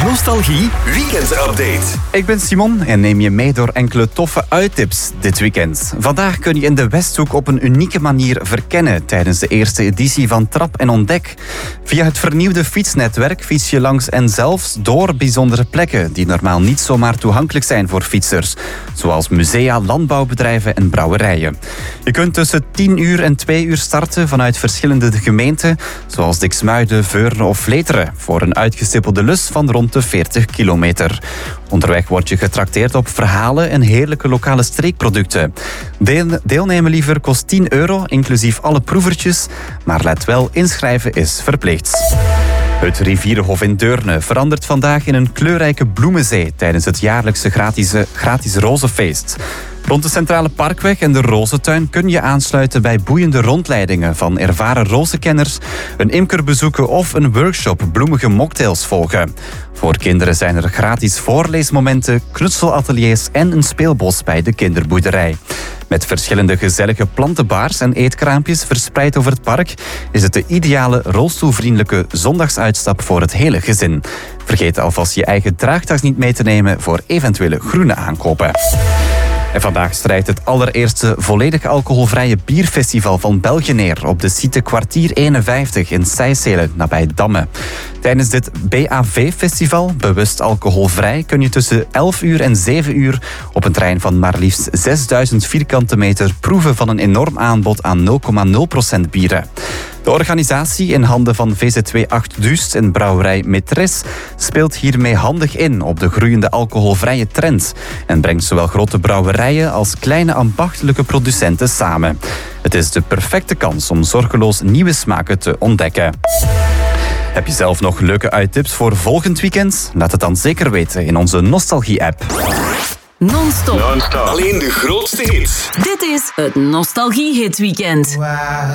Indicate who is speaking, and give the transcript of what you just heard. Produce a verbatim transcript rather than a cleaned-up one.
Speaker 1: Nostalgie Weekend Update.
Speaker 2: Ik ben Simon en neem je mee door enkele toffe uittips dit weekend. Vandaag kun je in de Westhoek op een unieke manier verkennen tijdens de eerste editie van Trap en Ontdek. Via het vernieuwde fietsnetwerk fiets je langs en zelfs door bijzondere plekken die normaal niet zomaar toegankelijk zijn voor fietsers, zoals musea, landbouwbedrijven en brouwerijen. Je kunt tussen tien uur en twee uur starten vanuit verschillende gemeenten, zoals Diksmuiden, Veurne of Vleteren, voor een uitgestippelde lus van rond de veertig kilometer. Onderweg word je getrakteerd op verhalen en heerlijke lokale streekproducten. Deel, deelnemen liever kost tien euro, inclusief alle proevertjes, maar let wel, inschrijven is verplicht. Het Rivierenhof in Deurne verandert vandaag in een kleurrijke bloemenzee tijdens het jaarlijkse gratis, gratis rozenfeest. Rond de Centrale Parkweg en de Rozentuin kun je aansluiten bij boeiende rondleidingen van ervaren rozenkenners, een imker bezoeken of een workshop bloemige mocktails volgen. Voor kinderen zijn er gratis voorleesmomenten, knutselateliers en een speelbos bij de kinderboerderij. Met verschillende gezellige plantenbaars en eetkraampjes verspreid over het park is het de ideale rolstoelvriendelijke zondagsuitstap voor het hele gezin. Vergeet alvast je eigen draagtas niet mee te nemen voor eventuele groene aankopen. En vandaag strijdt het allereerste volledig alcoholvrije bierfestival van België neer op de site Kwartier eenenvijftig in Sijselen, nabij Damme. Tijdens dit B A V-festival, bewust alcoholvrij, kun je tussen elf uur en zeven uur op een trein van maar liefst zesduizend vierkante meter proeven van een enorm aanbod aan nul komma nul procent bieren. De organisatie in handen van V Z W acht Duust en brouwerij Metres speelt hiermee handig in op de groeiende alcoholvrije trend en brengt zowel grote brouwerijen als kleine ambachtelijke producenten samen. Het is de perfecte kans om zorgeloos nieuwe smaken te ontdekken. Heb je zelf nog leuke uittips voor volgend weekend? Laat het dan zeker weten in onze Nostalgie-app.
Speaker 3: Non-stop.
Speaker 1: Non-stop. Alleen de grootste hits.
Speaker 3: Dit is het Nostalgie Hit Weekend.
Speaker 4: Wow.